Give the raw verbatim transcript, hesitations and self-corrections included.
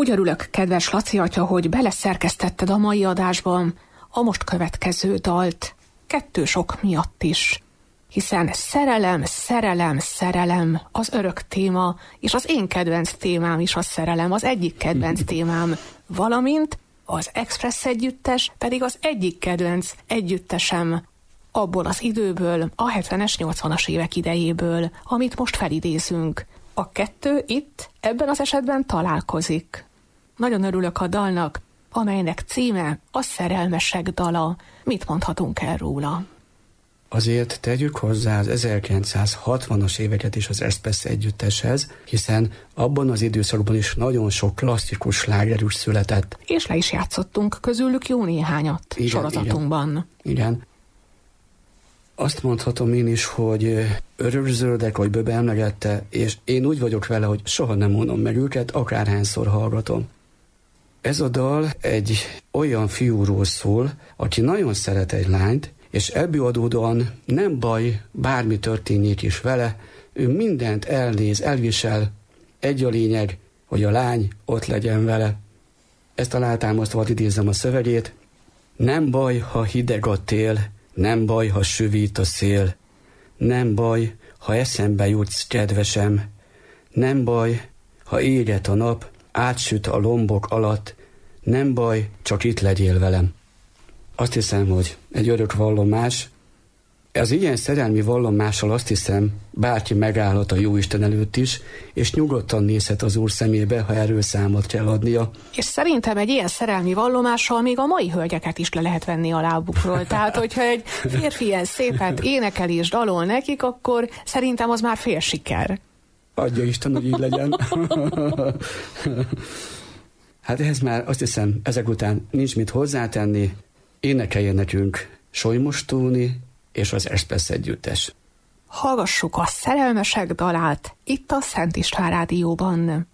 Úgy örülök, kedves Laci atya, hogy beleszerkesztetted a mai adásban a most következő dalt, kettős ok miatt is. Hiszen szerelem, szerelem, szerelem az örök téma, és az én kedvenc témám is a szerelem, az egyik kedvenc témám, valamint az Express együttes pedig az egyik kedvenc együttesem abból az időből, a hetvenes, nyolcvanas évek idejéből, amit most felidézünk. A kettő itt, ebben az esetben találkozik. Nagyon örülök a dalnak, amelynek címe a Szerelmesek dala. Mit mondhatunk el róla? Azért tegyük hozzá az ezerkilencszázhatvanas éveket is az Express együtteshez, hiszen abban az időszakban is nagyon sok klasszikus slágerus született. És le is játszottunk közülük jó néhányat igen, sorozatunkban. Igen, igen. Azt mondhatom én is, hogy Örökzöldek, vagy Böbe emlegette, és én úgy vagyok vele, hogy soha nem unom meg őket, akárhányszor hallgatom. Ez a dal egy olyan fiúról szól, aki nagyon szeret egy lányt, és ebből adódóan nem baj, bármi történjék is vele, ő mindent elnéz, elvisel, egy a lényeg, hogy a lány ott legyen vele. Ezt alátámasztva idézem a szövegét. Nem baj, ha hideg a tél, nem baj, ha sövít a szél, nem baj, ha eszembe jutsz, kedvesem, nem baj, ha éget a nap, átsüt a lombok alatt, nem baj, csak itt legyél velem. Azt hiszem, hogy egy örök vallomás. Az ilyen szerelmi vallomással azt hiszem, bárki megállhat a Jóisten előtt is, és nyugodtan nézhet az Úr szemébe, ha erről számot kell adnia. És szerintem egy ilyen szerelmi vallomással még a mai hölgyeket is le lehet venni a lábukról. Tehát, hogyha egy férfi ilyen szépet énekel és dalol nekik, akkor szerintem az már fél siker. Adja Isten, hogy így legyen. Hát ehhez már azt hiszem, ezek után nincs mit hozzátenni. Énekeljen nekünk Solymos Tóni és az Express együttes. Hallgassuk a Szerelmesek dalát itt a Szent István Rádióban.